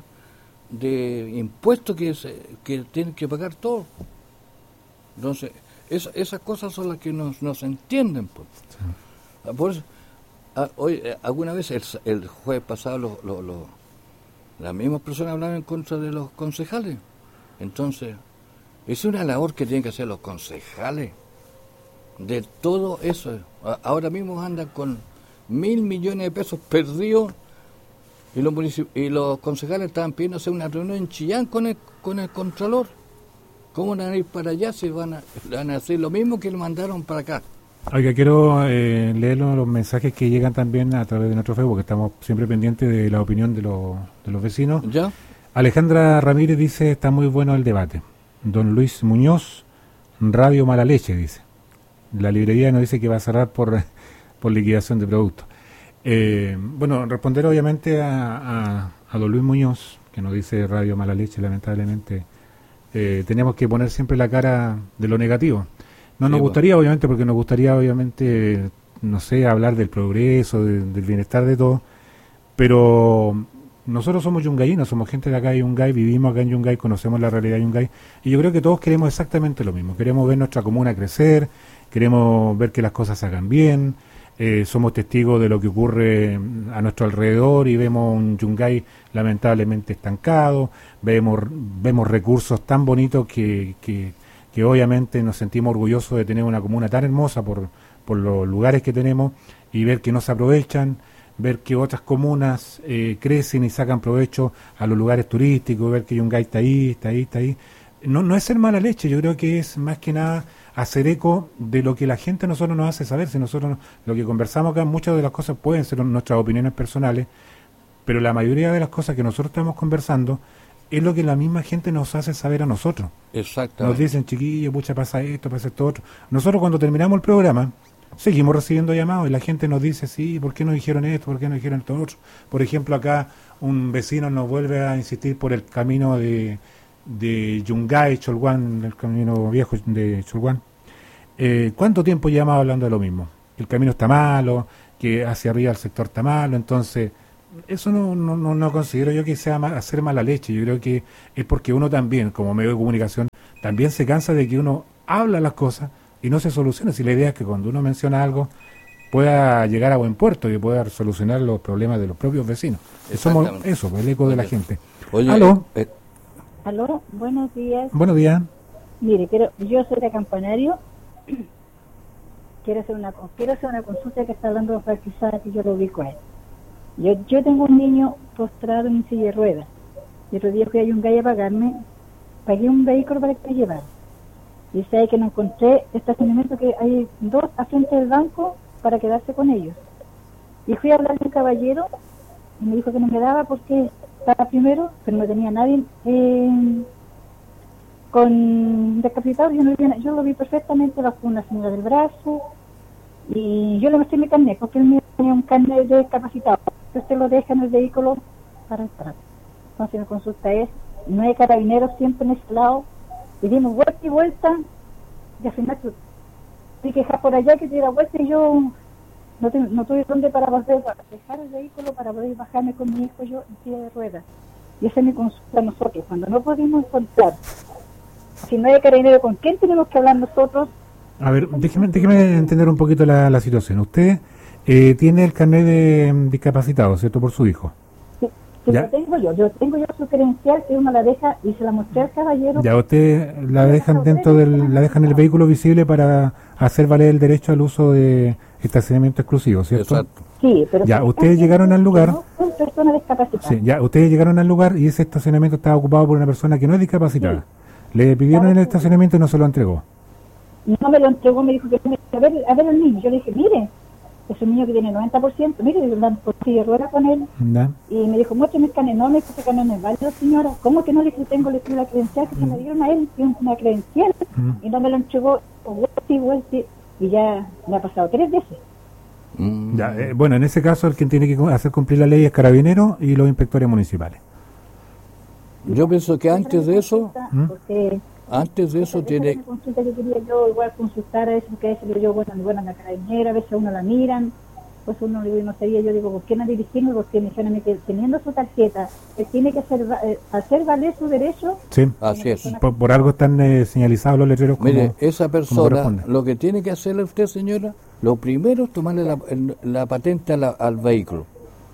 de impuestos que, se, que tienen que pagar todos. Entonces, es, esas cosas son las que nos, nos entienden. Pues. Sí. Por eso, a, hoy, alguna vez, el, el jueves pasado, lo, lo, lo, las mismas personas hablaban en contra de los concejales. Entonces, es una labor que tienen que hacer los concejales de todo eso. Ahora mismo andan con mil millones de pesos perdidos y los, municip- y los concejales estaban pidiendo hacer una reunión en Chillán con el, con el Contralor. ¿Cómo van a ir para allá si van a, van a hacer lo mismo que le mandaron para acá? Oiga, quiero eh, leer los mensajes que llegan también a través de nuestro Facebook, que estamos siempre pendientes de la opinión de, los de los vecinos. ¿Ya? Alejandra Ramírez dice, está muy bueno el debate. Don Luis Muñoz, Radio Mala Leche, dice. La librería nos dice que va a cerrar por, por liquidación de productos. Eh, bueno, responder obviamente a, a, a don Luis Muñoz, que nos dice Radio Mala Leche, lamentablemente, eh, tenemos que poner siempre la cara de lo negativo. No nos sí, gustaría, bueno. obviamente, porque nos gustaría, obviamente, no sé, hablar del progreso, de, del bienestar de todos, pero nosotros somos yungayinos, somos gente de acá de Yungay, vivimos acá en Yungay, conocemos la realidad de Yungay, y yo creo que todos queremos exactamente lo mismo. Queremos ver nuestra comuna crecer, queremos ver que las cosas se hagan bien, eh, somos testigos de lo que ocurre a nuestro alrededor y vemos un Yungay lamentablemente estancado, vemos vemos recursos tan bonitos que, que, que obviamente nos sentimos orgullosos de tener una comuna tan hermosa por, por los lugares que tenemos y ver que no se aprovechan, ver que otras comunas eh, crecen y sacan provecho a los lugares turísticos, ver que Yungay está ahí, está ahí, está ahí. No, no es ser mala leche, yo creo que es más que nada hacer eco de lo que la gente a nosotros nos hace saber. Si nosotros lo que conversamos acá, muchas de las cosas pueden ser nuestras opiniones personales, pero la mayoría de las cosas que nosotros estamos conversando es lo que la misma gente nos hace saber a nosotros. Exactamente. Nos dicen, chiquillos, pucha, pasa esto, pasa esto otro. Nosotros cuando terminamos el programa, seguimos recibiendo llamados y la gente nos dice, sí, ¿por qué no dijeron esto? ¿Por qué no dijeron esto otro? Por ejemplo, acá un vecino nos vuelve a insistir por el camino de, de Yungay, Cholguán, el camino viejo de Cholguán. Eh, ¿Cuánto tiempo llevamos hablando de lo mismo? El camino está malo, que hacia arriba el sector está malo, entonces eso no, no, no, no considero yo que sea mal, hacer mala leche. Yo creo que es porque uno también, como medio de comunicación, también se cansa de que uno habla las cosas y no se soluciona. Si la idea es que cuando uno menciona algo pueda llegar a buen puerto y pueda solucionar los problemas de los propios vecinos. Somos eso, el eco de la gente. Oye, ¿Aló? Eh, Aló, buenos días. Buenos días. Mire, quiero, yo soy de Campanario. Quiero hacer una quiero hacer una consulta que está hablando de Farquizada, que yo lo ubico a él. Yo, yo tengo un niño postrado en silla de ruedas. Y otro día fui a Yungay a pagarme, pagué un vehículo para que me llevara. Y sé que no encontré estacionamiento, que hay dos a frente del banco para quedarse con ellos. Y fui a hablar con un caballero y me dijo que no me daba porque estaba primero, pero no tenía nadie eh, con discapacitado. Yo, no vi, yo lo vi perfectamente bajo una señora del brazo y yo le mostré mi carnet porque él me tenía un carnet de discapacitado. Usted lo deja en el vehículo para entrar. Entonces mi consulta es, no hay carabineros siempre en ese lado, y dimos vuelta y vuelta y al final tuve que dejar por allá que diera vuelta y yo no, te, no tuve dónde para poder dejar el vehículo para poder bajarme con mi hijo yo en silla de ruedas. Y esa es mi consulta a nosotros, cuando no podemos encontrar, si no hay carabinero, ¿con quién tenemos que hablar nosotros? A ver, déjeme, déjeme entender un poquito la, la situación. Usted eh, tiene el carnet de discapacitado, ¿cierto? Por su hijo. Sí, sí, lo tengo yo. Yo tengo yo su credencial, que uno la deja y se la mostré al caballero. Ya, usted la dejan dentro del, la dejan en el vehículo visible para hacer valer el derecho al uso de estacionamiento exclusivo, ¿cierto? Exacto. Sí, pero ya, ustedes llegaron al lugar. No son personas discapacitadas. Sí, ya, ustedes llegaron al lugar y ese estacionamiento estaba ocupado por una persona que no es discapacitada. Sí. Le pidieron claro, el estacionamiento y no se lo entregó. No me lo entregó, me dijo que me a ver, a ver el niño. Yo le dije, mire, es un niño que tiene noventa por ciento, mire, andando por silla de ruedas con él, ¿Da? y me dijo, muéstrame el carnet, no me dijo, ese carnet no es válido, señora, ¿cómo que no le dije, tengo le escribí la credencial, que se me dieron a él, que es una credencial, Mm. y no me lo entregó, vuelta y vuelta, y ya me ha pasado tres veces. Mm. Ya, eh, bueno, en ese caso el quien tiene que hacer cumplir la ley es Carabineros y los inspectores municipales. Yo pienso que antes de eso, ¿Mm? Porque antes de eso esa tiene... era una consulta que quería yo igual consultar a eso, porque a veces le digo, bueno, bueno, la carabinera, a veces a uno la miran, pues uno le digo, no sabía, yo digo, ¿por qué no dirigirme? Porque me dijeron que teniendo su tarjeta, él tiene que hacer, va- eh, hacer valer su derecho. Sí, Así es. por, por algo están eh, señalizados los letreros como, Mire, esa como persona, corresponde. lo que tiene que hacerle usted, señora, lo primero es tomarle la, el- la patente a la- al vehículo.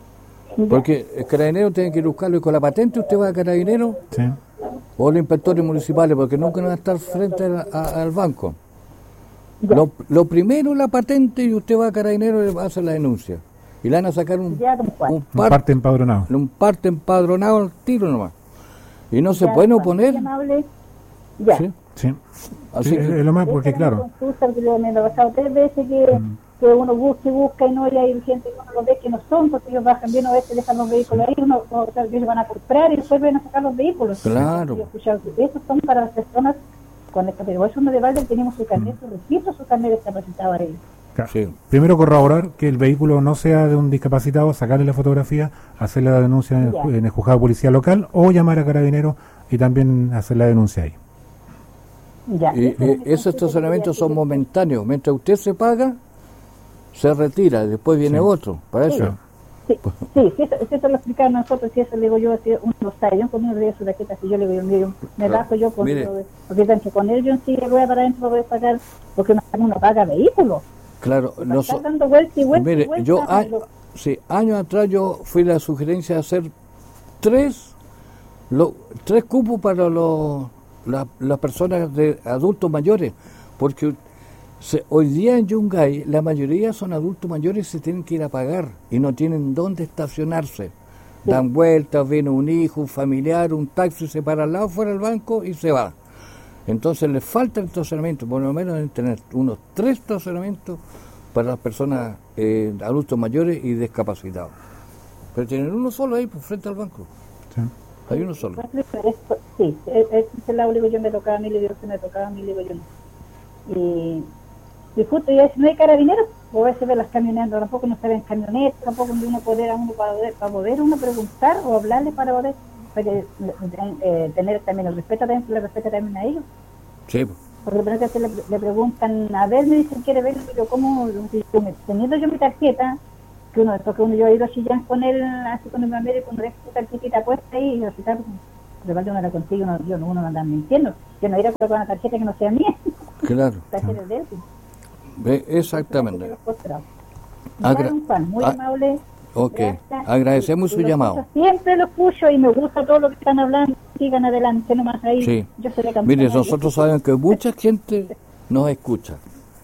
Porque el carabinero tiene que ir a buscarlo y con la patente usted va a carabinero Sí. o los inspectores municipales, porque nunca van a estar frente a- a- al banco. Ya. Lo, lo primero la patente y usted va a carabinero y va a hacer la denuncia. Y le van a sacar un, Ya, don Juan. un, Un par- parte empadronado. un parte empadronado al tiro nomás. Y no se Ya, pueden Juan, oponer. muy amable. Ya. ¿sí? Sí. Así Sí, que- es lo más, porque Esa era claro, mi consulta, porque le- me ha pasado tres veces que, Mm. que uno busca y busca y no, y hay gente que uno los ve que no son, porque ellos bajan bien, a veces dejan los vehículos ahí, uno, o tal vez van a comprar y después van a sacar los vehículos. Claro. Yo he escuchado que esos son para las personas con el pero eso no de balde tenemos su carnet, su registro, su carnet discapacitado ahí. claro. Sí. Primero corroborar que el vehículo no sea de un discapacitado, sacarle la fotografía, hacerle la denuncia en el, Ya. ju- en el juzgado de policía local o llamar a Carabineros y también hacer la denuncia ahí. Ya. Y, Esa era eh, mi esos consulta estacionamientos que son quería- momentáneos. Mientras usted se paga, se retira. Después viene Sí. otro. Para Sí. eso. Sí, sí, sí, eso, eso lo explicaron nosotros, si eso le digo yo, así, uno lo sabe, yo conmigo de su tarjeta, si yo le digo, yo, me Claro. bajo yo con Mire. lo de- porque tanto con él yo en sí le voy a para adentro, voy a pagar, porque uno, uno paga vehículos, Claro. no No está so- dando vuelta y vuelta mire, y vuelta, yo a- lo- sí, años atrás yo fui la sugerencia de hacer tres, lo- tres cupos para los, la- las personas de adultos mayores. Porque se- hoy día en Yungay la mayoría son adultos mayores y se tienen que ir a pagar y no tienen dónde estacionarse. Dan vueltas, viene un hijo, un familiar, un taxi, se para al lado fuera del banco y se va. Entonces les falta el estacionamiento, por lo menos deben tener unos tres estacionamientos para las personas eh, adultos mayores y discapacitados. Pero tienen uno solo ahí, pues, frente al banco. Sí. Hay uno solo. sí, ese es lado, digo yo, me tocaba a mí, le digo que me tocaba a mí, le digo yo no. Y, y justo ya si no hay carabineros, o a veces ve las camionetas, tampoco no se ven camionetas, tampoco de uno poder a uno para poder, para poder uno preguntar o hablarle para poder, para que, eh, tener también el respeto, también se le respeta también a ellos. Sí, pues. Porque de repente le, le preguntan, a ver, me dicen, ¿quiere ver? Pero ¿cómo? Teniendo yo mi tarjeta, que uno, porque uno yo he ido a Chillán con él, así con el mamá, y cuando dejo su tarjetita puesta ahí, y al final, pues, de repente uno la consigue, uno, yo, uno no anda mintiendo. Yo no iré a colocar una tarjeta que no sea mía, Claro. tarjeta de él. pues. Ve, exactamente. Agra Agra- un Juan, muy ah, amable. Ok. Gracias. Agradecemos Y su lo llamado. escucho, siempre lo escucho y me gusta todo lo que están hablando. Sigan adelante nomás ahí. Sí. Yo seré campana. Mire, nosotros sabemos que mucha gente nos escucha.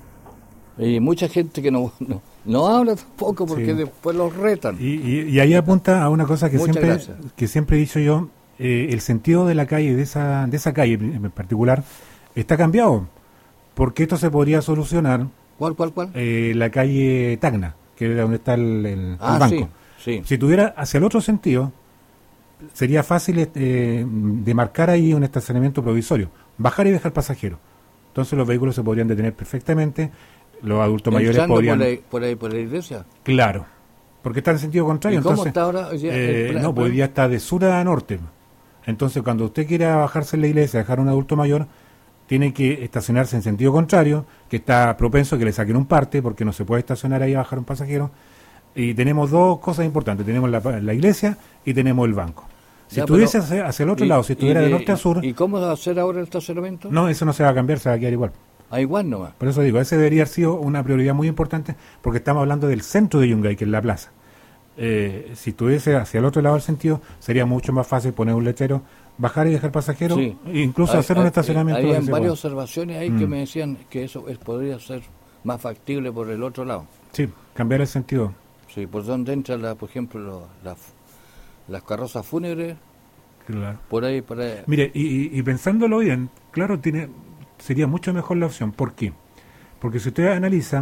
Y mucha gente que no, no, no habla tampoco porque Sí. después los retan. Y, y- y ahí apunta a una cosa que Muchas siempre gracias. que siempre he dicho yo, eh, el sentido de la calle, de esa, de esa calle en particular, está cambiado. Porque esto se podría solucionar ¿Cuál, cuál, cuál? eh, la calle Tacna, que es donde está el, el- el ah, banco. sí, sí. Si tuviera hacia el otro sentido, sería fácil eh, demarcar ahí un estacionamiento provisorio, bajar y dejar pasajeros. Entonces los vehículos se podrían detener perfectamente, los adultos mayores Entrando podrían... por ahí, por ahí, por la iglesia. Claro, porque está en sentido contrario. ¿Y cómo entonces, está ahora? Hoy día, eh, el plan- no, pues hoy día está de sur a norte. Entonces, cuando usted quiera bajarse en la iglesia, dejar a un adulto mayor, tiene que estacionarse en sentido contrario, que está propenso a que le saquen un parte, porque no se puede estacionar ahí a bajar un pasajero. Y tenemos dos cosas importantes, tenemos la, la iglesia y tenemos el banco. Si Ya, estuviese pero- hacia, hacia el otro y- lado, si estuviera y de norte a sur, ¿Y cómo va a hacer ahora el estacionamiento? no, eso no se va a cambiar, se va a quedar igual. Ah, igual nomás. Por eso digo, ese debería haber sido una prioridad muy importante, porque estamos hablando del centro de Yungay, que es la plaza. Eh, si estuviese hacia el otro lado del sentido, sería mucho más fácil poner un letrero, bajar y dejar pasajeros, Sí. e incluso Hay- hacer un hay- estacionamiento. Habían que se varias pueda. observaciones ahí que Mm. me decían que eso es- podría ser más factible por el otro lado. Sí, cambiar el sentido. Sí, por donde entran, la, por ejemplo, lo- la- las carrozas fúnebres, Claro. por ahí, por ahí. Mire, y, y- y pensándolo bien, claro, tiene sería mucho mejor la opción. ¿Por qué? Porque si usted analiza,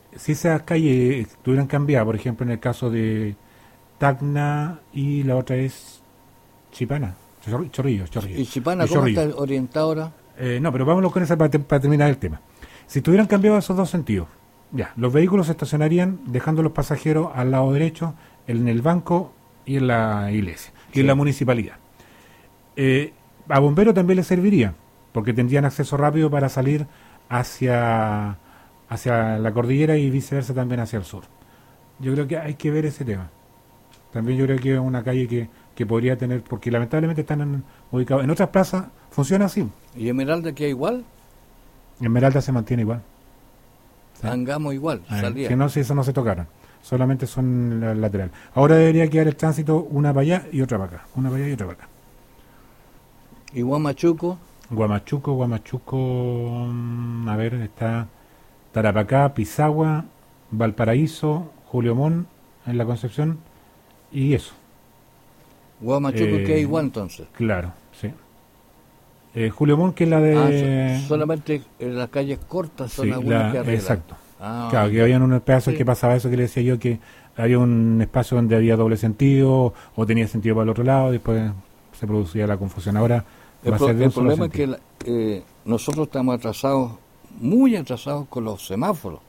si esas calles estuvieran cambiadas, por ejemplo, en el caso de Tacna y la otra es Chipana, Chor- Chorrillos, Chorrillos. ¿Y Chipana Y cómo Chorrillos. está orientada ahora? Eh, no, pero vámonos con esa para, te- para terminar el tema. Si tuvieran cambiado esos dos sentidos, ya, los vehículos se estacionarían dejando a los pasajeros al lado derecho, en el banco y en la iglesia, y Sí. en la municipalidad. Eh, a bomberos también les serviría, porque tendrían acceso rápido para salir hacia, hacia la cordillera y viceversa también hacia el sur. Yo creo que hay que ver ese tema. También yo creo que es una calle que, que podría tener, porque lamentablemente están en- ubicados en otras plazas, funciona así. ¿Y Esmeralda queda igual? Esmeralda se mantiene igual. Sí. Angamos igual, Ah, salía. que no, si eso no se tocaron, solamente son la- lateral. Ahora debería quedar el tránsito una para allá y otra para acá, una para allá y otra para acá. ¿Y Huamachuco? Guamachuco, Guamachuco, mm, a ver, está Tarapacá, Pisagua, Valparaíso, Julio Montt en la Concepción y eso, Huamachuco Eh, queda igual entonces. claro, sí. Eh, Julio Montt, que es la de... Ah, so- solamente en las calles cortas son sí, algunas la- que arreglan. exacto. Ah, Claro, que habían unos pedazos Sí. que pasaba eso que le decía yo, que había un espacio donde había doble sentido o tenía sentido para el otro lado, y después se producía la confusión. Ahora El, va a pro- ser de el un solo problema es que sentido. la- eh, nosotros estamos atrasados, muy atrasados con los semáforos.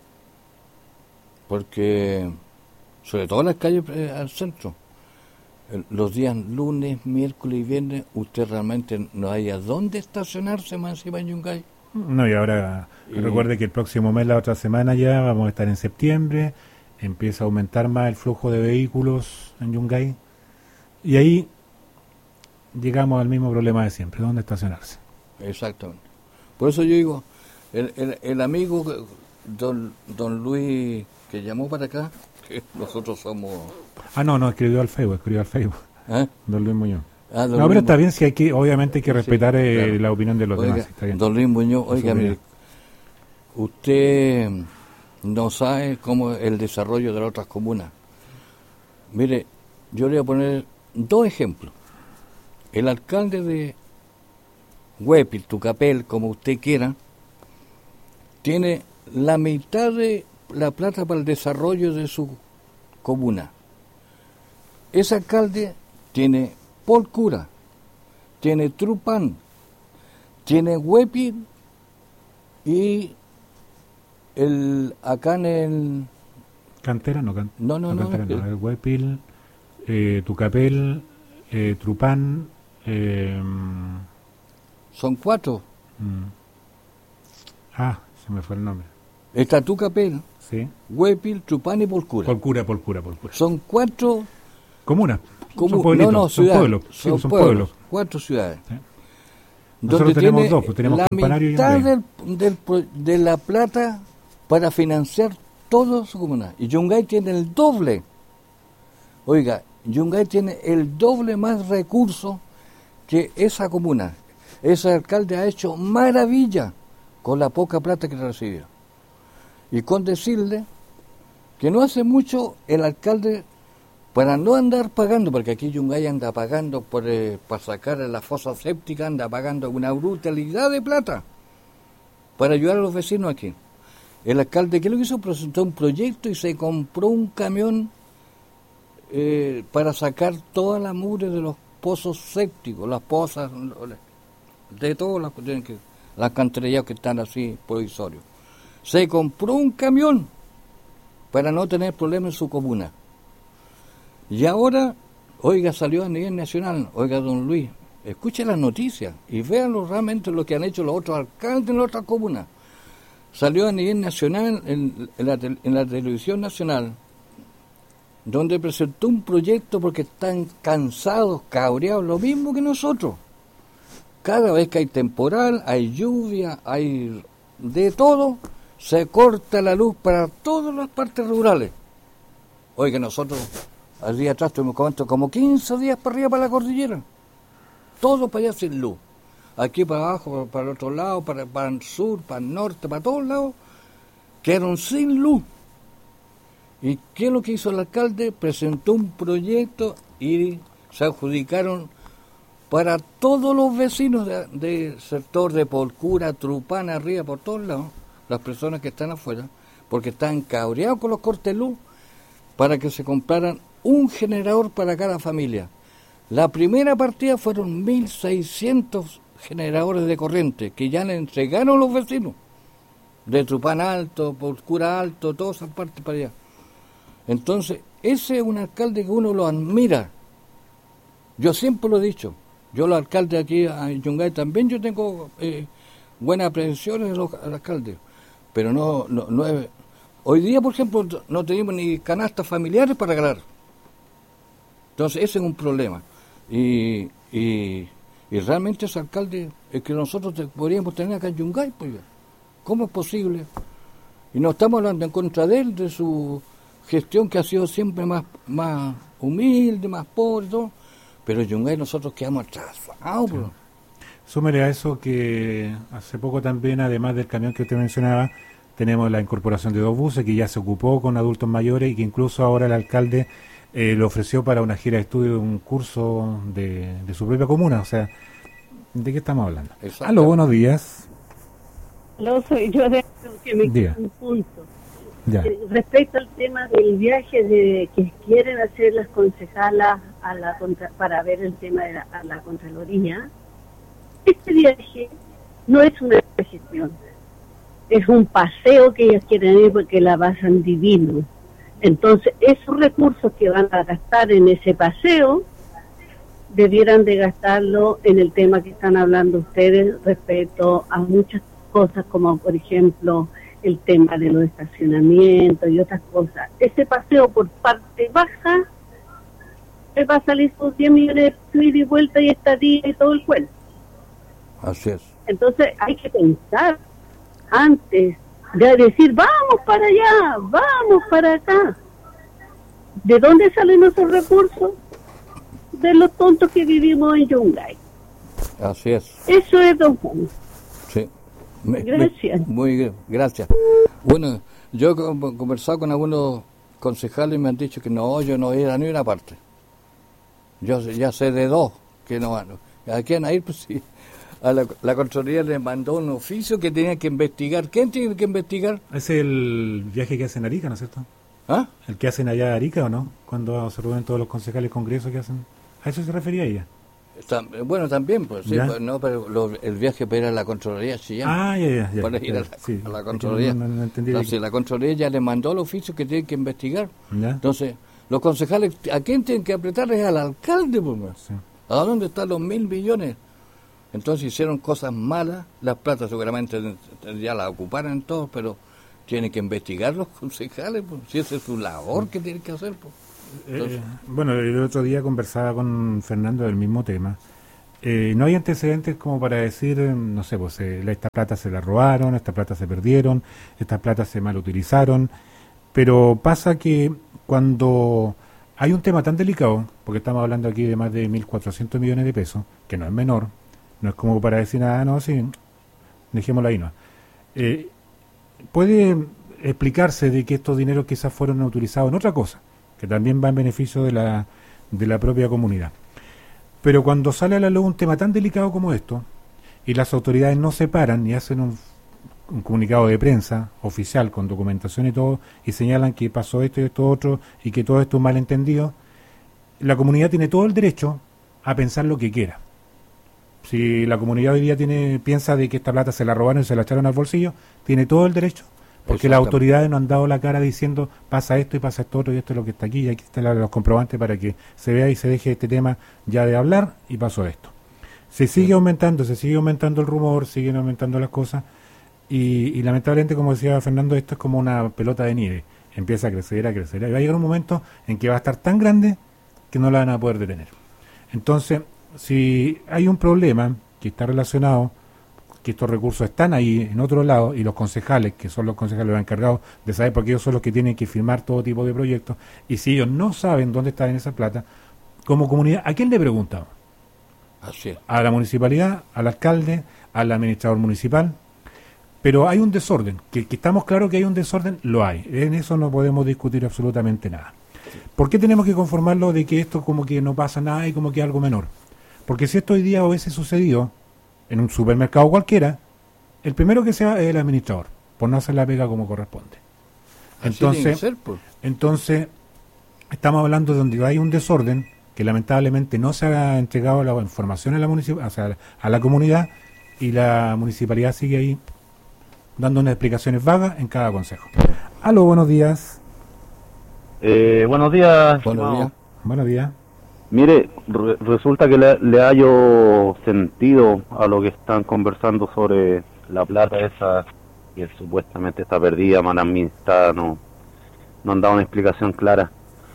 Porque, sobre todo en las calles eh, al centro, el- los días lunes, miércoles y viernes, usted realmente no hay a dónde estacionarse más encima en Yungay. No, y ahora Y- recuerde que el próximo mes, la otra semana ya, vamos a estar en septiembre, empieza a aumentar más el flujo de vehículos en Yungay, y ahí llegamos al mismo problema de siempre, ¿dónde estacionarse? Exactamente. Por eso yo digo, el, el, el amigo que- don, don Luis que llamó para acá, que nosotros somos... Ah, no, no, escribió al Facebook, escribió al Facebook, ¿eh? don Luis Muñoz. Ah, don No, pero Luis está bien, si hay que, obviamente hay que respetar Sí, eh, claro. la opinión de los Oiga, demás, está bien. don Luis Muñoz, oiga, Su mire, opinión. usted no sabe cómo es el desarrollo de las otras comunas. Mire, yo le voy a poner dos ejemplos. El alcalde de Huépil, Tucapel, como usted quiera, tiene la mitad de la plata para el desarrollo de su comuna. Ese alcalde tiene Polcura, tiene Trupán, tiene Huépil y el acá en el... Cantera, no, can, No, no, no, Cantera, el- no, el Huépil, eh, Tucapel, eh, Trupán, eh, Son cuatro. mm, ah, se me fue el nombre, Está Tucapel, sí, Huépil, Trupán y Polcura. Polcura, Polcura, Polcura. Son cuatro... Comunas, comu- son pueblitos, no, no, son ciudades. pueblos, sí, son son pueblos, pueblos. Cuatro ciudades. Sí. Nosotros Donde tenemos tiene dos, pues tenemos la Campanario y mitad Yungay. del, del pro- de la plata para financiar todo su comuna. Y Yungay tiene el doble. Oiga, Yungay tiene el doble más recursos que esa comuna. Ese alcalde ha hecho maravilla con la poca plata que recibió. Y con decirle que no hace mucho el alcalde, para no andar pagando, porque aquí Yungay anda pagando por, eh, para sacar la fosa séptica, anda pagando una brutalidad de plata para ayudar a los vecinos aquí. El alcalde, ¿qué es lo que hizo? Presentó un proyecto y se compró un camión eh, para sacar toda la mugre de los pozos sépticos, las pozas, de todas las cuestiones que, las alcantarillados que están así provisorios. Se compró un camión para no tener problemas en su comuna. Y ahora, oiga, salió a nivel nacional, oiga, don Luis, escuche las noticias y véanlo realmente lo que han hecho los otros alcaldes en las otras comunas. Salió a nivel nacional, en, en, la, tel- en la televisión nacional, donde presentó un proyecto porque están cansados, cabreados, lo mismo que nosotros. Cada vez que hay temporal, hay lluvia, hay de todo, se corta la luz para todas las partes rurales. Oiga, nosotros al día atrás tuvimos como- como quince días para arriba para la cordillera. Todo para allá sin luz. Aquí para abajo, para el otro lado, para, para el sur, para el norte, para todos lados, quedaron sin luz. ¿Y qué es lo que hizo el alcalde? Presentó un proyecto y se adjudicaron para todos los vecinos del de sector de Polcura, Trupán, arriba, por todos lados, las personas que están afuera, porque estaban cabreados con los cortes de luz para que se compraran un generador para cada familia. La primera partida fueron mil seiscientos generadores de corriente que ya le entregaron los vecinos, de Trupán Alto, por Cura Alto, todas esas partes para allá. Entonces, ese es un alcalde que uno lo admira. Yo siempre lo he dicho, yo los alcaldes aquí en Yungay también, yo tengo eh, buenas apreciaciones de los alcaldes, pero no, no, no es... Hoy día, por ejemplo, no tenemos ni canastas familiares para regalar. Entonces, ese es un problema. Y, y, y realmente ese alcalde es que nosotros te, podríamos tener acá en Yungay, pues. ¿Cómo es posible? Y no estamos hablando en contra de él, de su gestión que ha sido siempre más, más humilde, más pobre, todo. Pero en Yungay nosotros quedamos atrasados. Sí. Súmele a eso que hace poco también, además del camión que usted mencionaba, tenemos la incorporación de dos buses que ya se ocupó con adultos mayores y que incluso ahora el alcalde eh, le ofreció para una gira de estudio un curso de, de su propia comuna. O sea, ¿de qué estamos hablando? Aló, buenos días. Lo soy yo de que me queda un punto. Ya. Eh, respecto al tema del viaje de que quieren hacer las concejalas a la contra, para ver el tema de la, a la Contraloría, este viaje no es una gestión, es un paseo que ellos quieren ir porque la pasan divino. Entonces, esos recursos que van a gastar en ese paseo debieran de gastarlo en el tema que están hablando ustedes respecto a muchas cosas, como por ejemplo el tema de los estacionamientos y otras cosas. Ese paseo por parte baja él va a salir sus diez millones de ida y vuelta y estadía y todo el cuento. Así es. Entonces hay que pensar antes de decir vamos para allá, vamos para acá. ¿De dónde salen esos recursos? De los tontos que vivimos en Yungay. Así es. Eso es, don Juan. Sí. Me, gracias. Me, muy gracias. Bueno, yo he conversado con algunos concejales y me han dicho que no, yo no voy a ir a ni una parte. Yo ya sé de dos que no van. ¿A quién van a ir? Pues sí. A la, la Contraloría le mandó un oficio que tenía que investigar. ¿Quién tiene que investigar? Es el viaje que hacen a Arica, ¿no es cierto? ¿Ah? ¿El que hacen allá a Arica o no? Cuando se reúnen todos los concejales congresos que hacen. ¿A eso se refería ella? Está, bueno, también, pues, sí, pues, no, pero lo, el viaje para ir a la Contraloría se llama. Ah, ya, ya, ya. Para ir ya, a, la, sí, a la Contraloría. No, no, no entendí. Entonces, la Contraloría ya le mandó el oficio que tiene que investigar. ¿Ya? Entonces, los concejales, ¿a quién tienen que apretar? Es al alcalde, pues. Sí. ¿A dónde están los mil millones? Entonces hicieron cosas malas, las platas seguramente ya las ocuparon todos, pero tienen que investigar los concejales, pues, si esa es su labor que tienen que hacer, pues. Eh, bueno, el otro día conversaba con Fernando del mismo tema. Eh, no hay antecedentes como para decir, no sé, pues eh, esta plata se la robaron, esta plata se perdieron, estas plata se mal utilizaron, pero pasa que cuando hay un tema tan delicado, porque estamos hablando aquí de más de mil cuatrocientos millones de pesos, que no es menor, no es como para decir nada, no, sí, dejémoslo ahí, no. Eh, puede explicarse de que estos dineros quizás fueron utilizados en otra cosa, que también va en beneficio de la, de la propia comunidad. Pero cuando sale a la luz un tema tan delicado como esto, y las autoridades no se paran y hacen un, un comunicado de prensa oficial con documentación y todo, y señalan que pasó esto y esto otro, y que todo esto es un malentendido, la comunidad tiene todo el derecho a pensar lo que quiera. Si la comunidad hoy día tiene piensa de que esta plata se la robaron y se la echaron al bolsillo, tiene todo el derecho, porque las autoridades no han dado la cara diciendo pasa esto y pasa esto otro y esto es lo que está aquí y aquí están los comprobantes para que se vea y se deje este tema ya de hablar y pasó esto. Se sigue aumentando, se sigue aumentando el rumor, siguen aumentando las cosas y, y lamentablemente, como decía Fernando, esto es como una pelota de nieve, empieza a crecer, a crecer y va a llegar un momento en que va a estar tan grande que no la van a poder detener. Entonces, si hay un problema que está relacionado, que estos recursos están ahí en otro lado y los concejales, que son los concejales los encargados de saber, porque ellos son los que tienen que firmar todo tipo de proyectos, y si ellos no saben dónde está en esa plata, como comunidad, ¿a quién le preguntamos? Así es. A la municipalidad, al alcalde, al administrador municipal, pero hay un desorden, que, que estamos claros que hay un desorden, lo hay, en eso no podemos discutir absolutamente nada. ¿Por qué tenemos que conformarlo de que esto como que no pasa nada y como que algo menor? Porque si esto hoy día hubiese sucedido en un supermercado cualquiera, el primero que sea es el administrador, por no hacer la pega como corresponde. Entonces, ser, pues. entonces estamos hablando de donde hay un desorden que lamentablemente no se ha entregado la información a la, municip- o sea, a la comunidad, y la municipalidad sigue ahí dando unas explicaciones vagas en cada consejo. Aló, buenos días. Eh, buenos días. Buenos días. Buenos días. Mire, re- resulta que le, le hallo sentido a lo que están conversando sobre la plata esa que supuestamente está perdida, mal administrada, no, no han dado una explicación clara.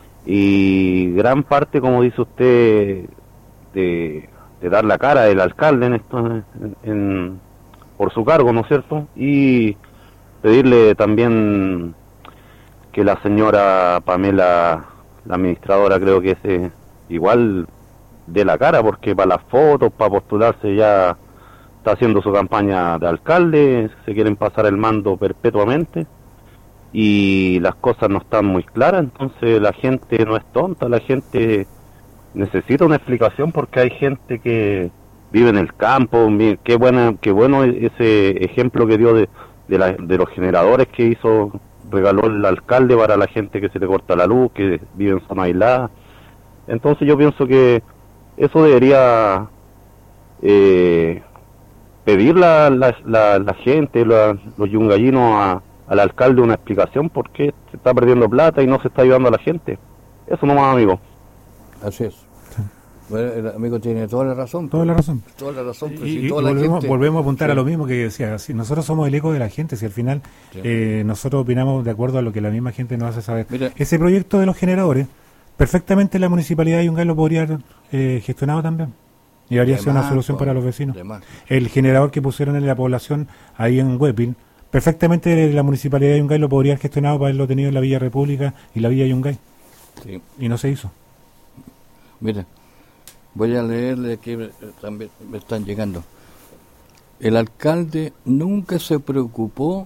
Y gran parte, como dice usted, de, de dar la cara del alcalde en esto, en, en, por su cargo, ¿no es cierto? Y pedirle también que la señora Pamela, la administradora, creo que es eh, igual de la cara, porque para las fotos, para postularse, ya está haciendo su campaña de alcalde, se quieren pasar el mando perpetuamente y las cosas no están muy claras. Entonces la gente no es tonta, la gente necesita una explicación, porque hay gente que vive en el campo. Qué buena, qué bueno ese ejemplo que dio de, de, la, de los generadores que hizo, regaló el alcalde para la gente que se le corta la luz, que vive en zona aislada. Entonces yo pienso que eso debería eh, pedir la, la, la, la gente, la, los yungallinos a, al alcalde una explicación, porque se está perdiendo plata y no se está ayudando a la gente. Eso nomás, amigo. Así es. Bueno, el amigo tiene toda la razón. Toda la razón. Toda la razón. Pues, Y, si y toda la volvemos, gente... volvemos a apuntar Sí. a lo mismo que decía. Si nosotros somos el eco de la gente, si al final Sí. eh, nosotros opinamos de acuerdo a lo que la misma gente nos hace saber. Mira. Ese proyecto de los generadores, perfectamente la municipalidad de Yungay lo podría haber eh, gestionado también. Y habría De sido una más, solución pues, para los vecinos. de más. El generador que pusieron en la población ahí en Huepil, perfectamente la municipalidad de Yungay lo podría haber gestionado para haberlo tenido en la Villa República y la Villa Yungay. Sí. Y no se hizo. Mira, voy a leerle que me- también me están llegando. El alcalde nunca se preocupó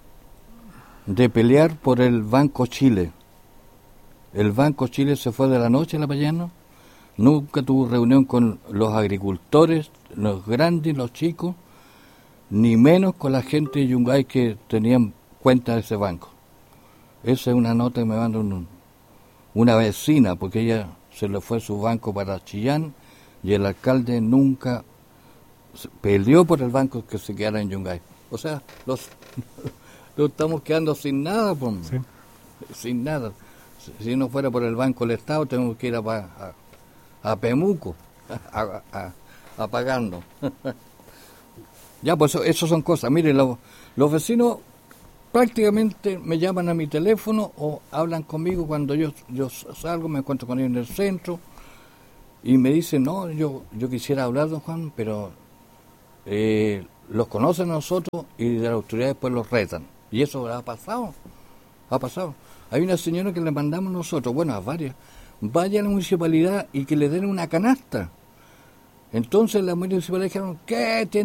de pelear por el Banco Chile. El Banco Chile se fue de la noche a la mañana. Nunca tuvo reunión con los agricultores, los grandes y los chicos, ni menos con la gente de Yungay que tenían cuenta de ese banco. Esa es una nota que me mandó un- una vecina, porque ella se le fue su banco para Chillán y el alcalde nunca se peleó por el banco que se quedara en Yungay. O sea, los, los estamos quedando sin nada, pues, Sí. sin nada. Si- Si no fuera por el Banco del Estado, tenemos que ir a, pa- a, a Pemuco a, a, a pagarnos. Ya, pues eso, eso son cosas. Mire, los, los vecinos prácticamente me llaman a mi teléfono o hablan conmigo cuando yo, yo salgo, me encuentro con ellos en el centro y me dicen, no, yo, yo quisiera hablar, don Juan, pero eh, los conocen a nosotros y de las autoridades pues los retan. Y eso ha pasado, ha pasado. Hay una señora que le mandamos nosotros, bueno, a varias, vaya a la municipalidad y que le den una canasta. Entonces la municipalidad dijeron, ¿qué tiene?